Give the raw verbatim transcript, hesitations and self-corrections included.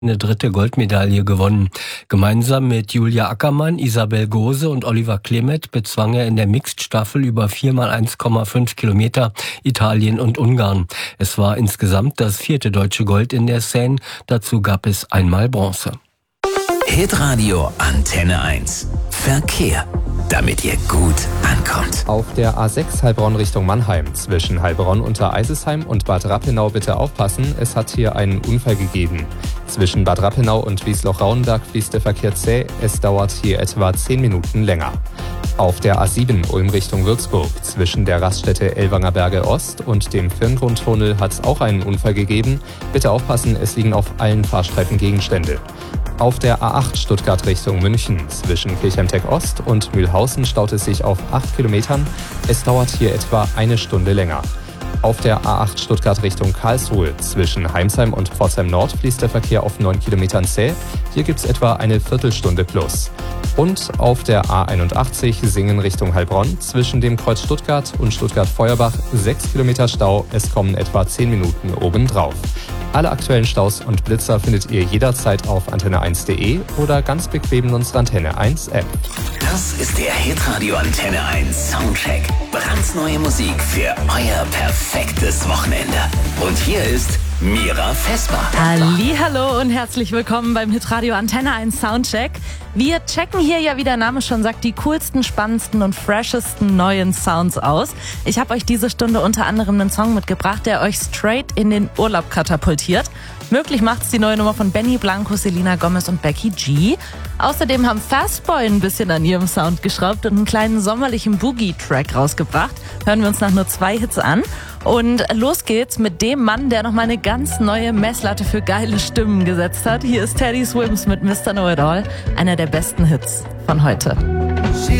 eine dritte Goldmedaille gewonnen. Gemeinsam mit Julia Ackermann, Isabel Gose und Oliver Klemet bezwang er in der Mixed-Staffel über vier mal eins Komma fünf Kilometer Italien und Ungarn. Es war insgesamt das vierte deutsche Gold in der Seine. Dazu gab es einmal Bronze. Hitradio Antenne eins. Verkehr, damit ihr gut ankommt. Auf der A sechs Heilbronn Richtung Mannheim zwischen Heilbronn unter Eisesheim und Bad Rappenau bitte aufpassen, es hat hier einen Unfall gegeben. Zwischen Bad Rappenau und Wiesloch-Rauenberg fließt der Verkehr zäh, es dauert hier etwa zehn Minuten länger. Auf der A sieben Ulm Richtung Würzburg zwischen der Raststätte Ellwanger Berge Ost und dem Firngrundtunnel hat es auch einen Unfall gegeben. Bitte aufpassen, es liegen auf allen Fahrstreifen Gegenstände. Auf der A acht Stuttgart Richtung München zwischen Kirchheim-Tech Ost und Mühlhausen staut es sich auf acht Kilometern. Es dauert hier etwa eine Stunde länger. Auf der A acht Stuttgart Richtung Karlsruhe zwischen Heimsheim und Pforzheim Nord fließt der Verkehr auf neun Kilometern zäh. Hier gibt es etwa eine Viertelstunde plus. Und auf der A einundachtzig Singen Richtung Heilbronn zwischen dem Kreuz Stuttgart und Stuttgart-Feuerbach sechs Kilometer Stau. Es kommen etwa zehn Minuten obendrauf. Alle aktuellen Staus und Blitzer findet ihr jederzeit auf antenne eins punkt de oder ganz bequem in unserer Antenne eins App. Das ist der Hitradio Antenne eins Soundcheck. Brandneue Musik für euer perfektes Wochenende. Und hier ist Mira Vesper. Hallihallo und herzlich willkommen beim Hitradio Antenne eins Soundcheck. Wir checken hier ja, wie der Name schon sagt, die coolsten, spannendsten und freshesten neuen Sounds aus. Ich habe euch diese Stunde unter anderem einen Song mitgebracht, der euch straight in den Urlaub katapultiert. Möglich macht's die neue Nummer von Benny Blanco, Selena Gomez und Becky G. Außerdem haben Fastboy ein bisschen an ihrem Sound geschraubt und einen kleinen sommerlichen Boogie-Track rausgebracht. Hören wir uns nach nur zwei Hits an. Und los geht's mit dem Mann, der nochmal eine ganz neue Messlatte für geile Stimmen gesetzt hat. Hier ist Teddy Swims mit Mister Know It All, einer der besten Hits von heute.